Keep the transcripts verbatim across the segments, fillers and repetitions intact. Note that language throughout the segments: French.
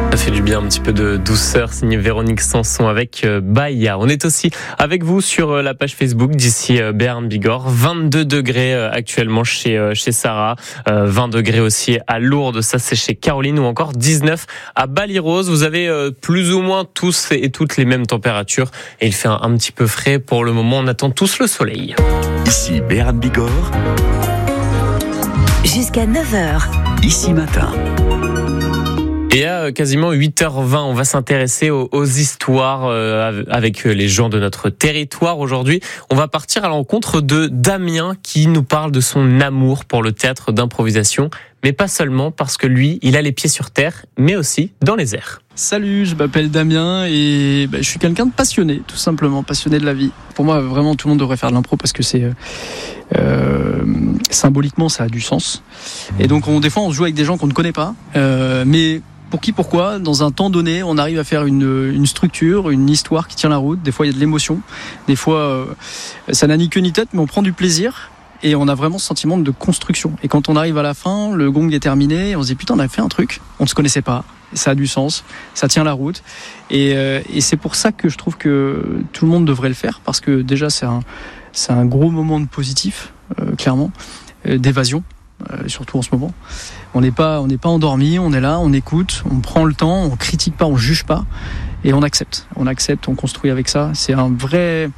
Ça fait du bien, un petit peu de douceur, signé Véronique Sanson avec Bahia. On est aussi avec vous sur la page Facebook d'ici Béarn Bigorre. vingt-deux degrés actuellement chez, chez Sarah, vingt degrés aussi à Lourdes, ça c'est chez Caroline, ou encore dix-neuf à Ballyrose. Vous avez plus ou moins tous et toutes les mêmes températures et il fait un, un petit peu frais pour le moment. On attend tous le soleil. Ici Béarn Bigorre. Jusqu'à neuf heures. Ici matin. Et à quasiment huit heures vingt, on va s'intéresser aux, aux histoires euh, avec les gens de notre territoire. Aujourd'hui, on va partir à la rencontre de Damien qui nous parle de son amour pour le théâtre d'improvisation. Mais pas seulement, parce que lui, il a les pieds sur terre, mais aussi dans les airs. Salut, je m'appelle Damien et bah, je suis quelqu'un de passionné, tout simplement, passionné de la vie. Pour moi, vraiment, tout le monde devrait faire de l'impro parce que c'est... Euh, symboliquement, ça a du sens. Et donc, on, des fois, on se joue avec des gens qu'on ne connaît pas, euh, mais... Pour qui, pourquoi, dans un temps donné, on arrive à faire une, une structure, une histoire qui tient la route. Des fois, il y a de l'émotion. Des fois, euh, ça n'a ni queue ni tête, mais on prend du plaisir et on a vraiment ce sentiment de construction. Et quand on arrive à la fin, le gong est terminé, on se dit putain, on a fait un truc, on ne se connaissait pas. Ça a du sens, ça tient la route. Et, euh, et c'est pour ça que je trouve que tout le monde devrait le faire, parce que déjà, c'est un, c'est un gros moment de positif, euh, clairement, euh, d'évasion. Euh, surtout en ce moment, on n'est pas, on n'est pas endormi, on est là, on écoute, on prend le temps, on critique pas, on juge pas, et on accepte, on accepte, on construit avec ça. C'est un vrai,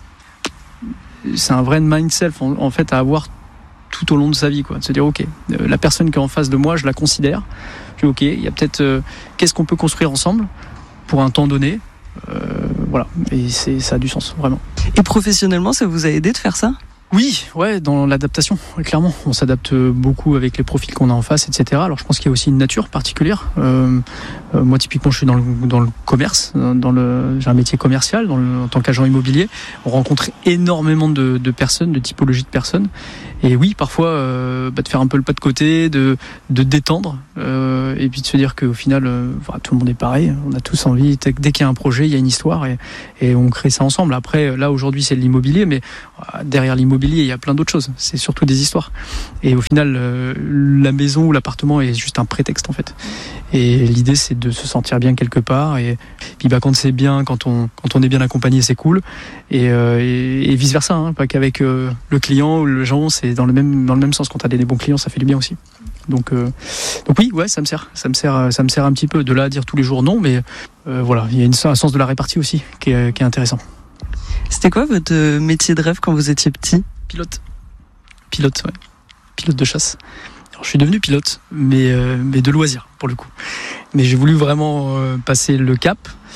c'est un vrai mindset en, en fait à avoir tout au long de sa vie, quoi. De se dire ok, euh, la personne qui est en face de moi, je la considère. Je dis ok, il y a peut-être, euh, qu'est-ce qu'on peut construire ensemble pour un temps donné, euh, voilà, et c'est, ça a du sens vraiment. Et professionnellement, ça vous a aidé de faire ça ? Oui, ouais, dans l'adaptation, clairement. On s'adapte beaucoup avec les profils qu'on a en face, et cetera. Alors je pense qu'il y a aussi une nature particulière. Euh, euh, moi, typiquement, je suis dans le, dans le commerce, dans le, j'ai un métier commercial dans le, en tant qu'agent immobilier. On rencontre énormément de, de personnes, de typologies de personnes. Et oui, parfois, euh, bah, de faire un peu le pas de côté, de, de détendre, euh, et puis de se dire qu'au final, euh, voilà, tout le monde est pareil. On a tous envie, dès qu'il y a un projet, il y a une histoire, et, et on crée ça ensemble. Après, là, aujourd'hui, c'est de l'immobilier, mais derrière l'immobilier, il y a plein d'autres choses. C'est surtout des histoires. Et au final, euh, la maison ou l'appartement est juste un prétexte, en fait. Et l'idée, c'est de se sentir bien quelque part. Et puis, bah, quand c'est bien, quand on, quand on est bien accompagné, c'est cool. Et, euh, et, et vice versa, hein, pas qu'avec euh, le client ou le gens, c'est dans le même, dans le même sens. Quand t'as des, des bons clients, ça fait du bien aussi. Donc, euh, donc oui, ouais, ça me sert, ça me sert, ça me sert un petit peu. De là à dire tous les jours non, mais euh, voilà, il y a une, un sens de la répartie aussi qui est, qui est intéressant. C'était quoi votre métier de rêve quand vous étiez petit ? Pilote. Pilote, ouais. Pilote de chasse. Alors, je suis devenu pilote, mais, euh, mais de loisir, pour le coup. Mais j'ai voulu vraiment euh, passer le cap.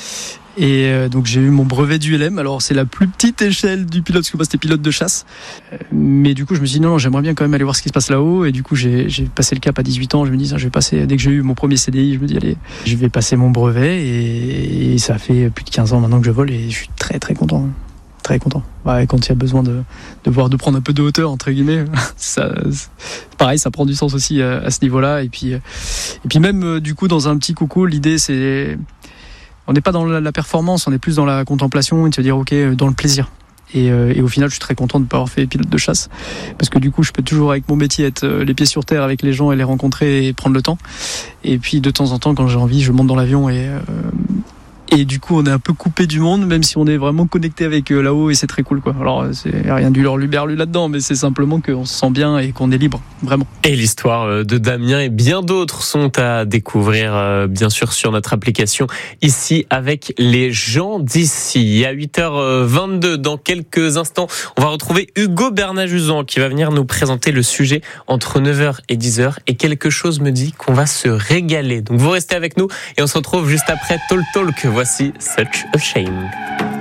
Et euh, donc, j'ai eu mon brevet du L M. Alors, c'est la plus petite échelle du pilote, parce que moi, c'était pilote de chasse. Euh, mais du coup, je me suis dit, non, non, j'aimerais bien quand même aller voir ce qui se passe là-haut. Et du coup, j'ai, j'ai passé le cap à dix-huit ans. Je me dis, ça, je vais passer, dès que j'ai eu mon premier C D I, je me dis, allez, je vais passer mon brevet. Et, et ça fait plus de quinze ans maintenant que je vole et je suis très, très content. Très content. Ouais, quand il y a besoin de, de voir, de prendre un peu de hauteur, entre guillemets, ça, pareil, ça prend du sens aussi à, à ce niveau-là. Et puis, et puis même, du coup, dans un petit coucou, l'idée, c'est, on n'est pas dans la, la performance, on est plus dans la contemplation et de se dire, ok, dans le plaisir. Et, euh, et au final, je suis très content de ne pas avoir fait pilote de chasse, parce que du coup, je peux toujours, avec mon métier, être les pieds sur terre avec les gens et les rencontrer et prendre le temps. Et puis, de temps en temps, quand j'ai envie, je monte dans l'avion et, euh, Et du coup, on est un peu coupé du monde, même si on est vraiment connecté avec eux là-haut, et c'est très cool, quoi. Alors, c'est rien du lorluberlu là-dedans, mais c'est simplement qu'on se sent bien et qu'on est libre, vraiment. Et l'histoire de Damien et bien d'autres sont à découvrir, bien sûr, sur notre application ici avec les gens d'ici. À huit heures vingt-deux, dans quelques instants, on va retrouver Hugo Bernajuzan qui va venir nous présenter le sujet entre neuf heures et dix heures. Et quelque chose me dit qu'on va se régaler. Donc, vous restez avec nous et on se retrouve juste après Talk Talk. Voici Such a Shame.